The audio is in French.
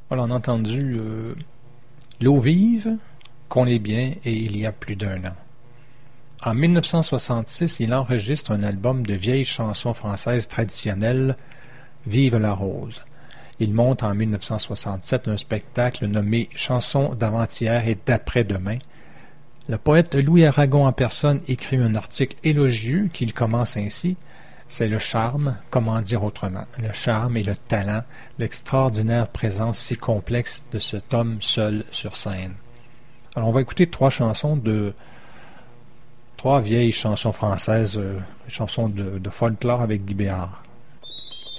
Voilà, on a entendu L'eau vive, Qu'on est bien et Il y a plus d'un an. En 1966, il enregistre un album de vieilles chansons françaises traditionnelles, Vive la rose. Il monte en 1967 un spectacle nommé Chansons d'avant-hier et d'après-demain. Le poète Louis Aragon en personne écrit un article élogieux qu'il commence ainsi. C'est le charme, comment dire autrement, le charme et le talent, l'extraordinaire présence si complexe de cet homme seul sur scène. Alors on va écouter trois vieilles chansons françaises, chansons de folklore avec Guy Béard.